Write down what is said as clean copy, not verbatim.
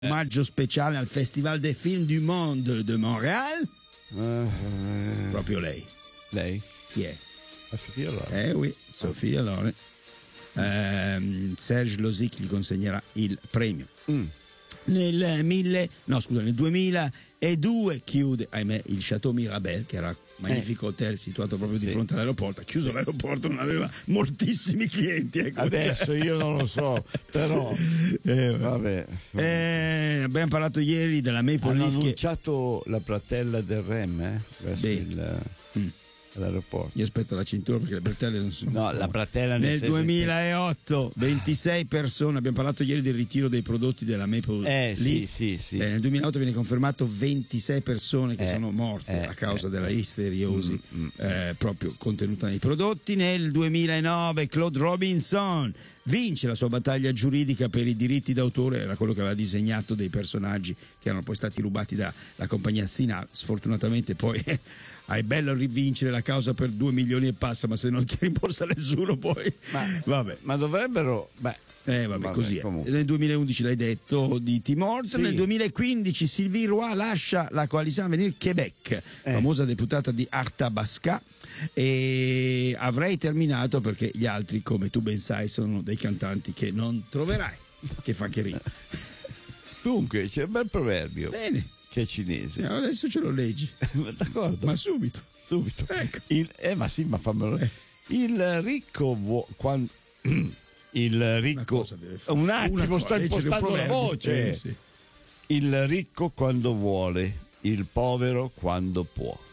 Omaggio speciale al Festival des Films du Monde de Montréal. Proprio lei. Lei? Chi è? Sofia Loren. Oui, Sofia Loren. Serge Losic gli consegnerà il premio. Nel 2002 chiude, ahimè, il Chateau Mirabel, che era un magnifico hotel situato proprio di fronte all'aeroporto. Ha chiuso l'aeroporto, non aveva moltissimi clienti. Ecco. Adesso io non lo so, però vabbè. Abbiamo parlato ieri della Maple Hanno Leaf. annunciato la bratella del REM verso l'aeroporto. Io aspetto la cintura perché le bretelle non sono. No, la bratella nel 2008 26 persone, abbiamo parlato ieri del ritiro dei prodotti della Maple Leaf. Sì. Nel 2008 viene confermato 26 persone che sono morte a causa della listeriosi proprio contenuta nei prodotti. Nel 2009 Claude Robinson vince la sua battaglia giuridica per i diritti d'autore, era quello che aveva disegnato dei personaggi che erano poi stati rubati dalla compagnia Sinal. Sfortunatamente poi è bello rivincere la causa per 2 milioni e passa, ma se non ti rimborsa nessuno poi vabbè. Ma dovrebbero vabbè, così è. Comunque. Nel 2011 l'hai detto di Tim Horton, Sì. Nel 2015 Sylvie Roy lascia la coalizione Avenir Québec, famosa deputata di Arthabasca, e avrei terminato perché gli altri, come tu ben sai, sono dei cantanti che non troverai, che fa che rima. Dunque c'è un bel proverbio. Bene. Che è cinese. Adesso ce lo leggi. D'accordo. Ma subito. Ecco. Ma fammelo. Il ricco il ricco un attimo, sto impostando la voce. Sì. Il ricco quando vuole, il povero quando può.